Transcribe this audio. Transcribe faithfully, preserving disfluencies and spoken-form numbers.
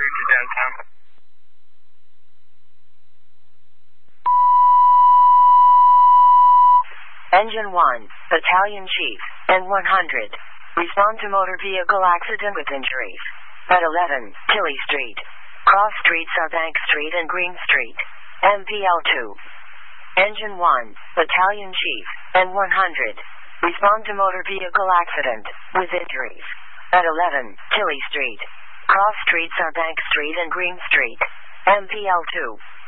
to downtown. Engine one, Battalion Chief, N one hundred. Respond to motor vehicle accident with injuries. At eleven, Tilley Street. Cross Streets are Bank Street and Green Street. M P L two. Engine one, Battalion Chief, N one hundred. Respond to motor vehicle accident with injuries. At eleven, Tilley Street. Cross Streets are Bank Street and Green Street. M P L two.